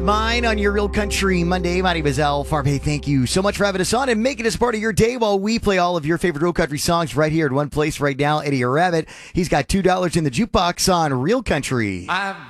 Mine on your Real Country Monday. My name is Al Farb. Hey, thank you so much for having us on and making us part of your day while we play all of your favorite Real Country songs right here at one place right now. Eddie Rabbit, he's got $2 in the jukebox on Real Country. I've